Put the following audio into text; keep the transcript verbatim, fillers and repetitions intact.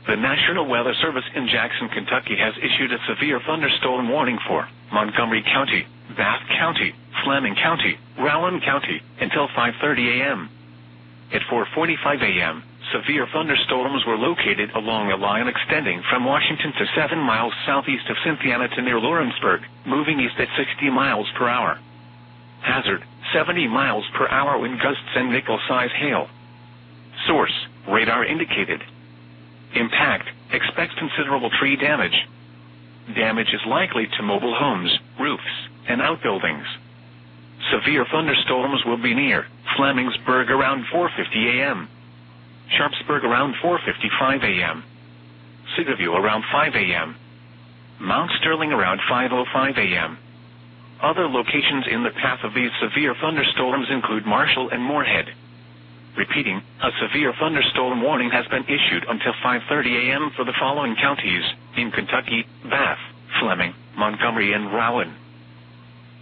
The National Weather Service in Jackson, Kentucky has issued a severe thunderstorm warning for Montgomery County, Bath County, Fleming County, Rowan County, until five thirty a m At four forty-five a m, severe thunderstorms were located along a line extending from Washington to seven miles southeast of Cynthiana to near Lawrenceburg, moving east at sixty miles per hour. Hazard, seventy miles per hour wind gusts and nickel-size hail. Source, radar indicated. Impact, expects considerable tree damage. Damage is likely to mobile homes, roofs, and outbuildings. Severe thunderstorms will be near Flemingsburg around four fifty a m Sharpsburg around four fifty-five a m Cedarview around five a m Mount Sterling around five oh five a m Other locations in the path of these severe thunderstorms include Marshall and Moorhead. Repeating, a severe thunderstorm warning has been issued until five thirty a m for the following counties in Kentucky: Bath, Fleming, Montgomery, and Rowan.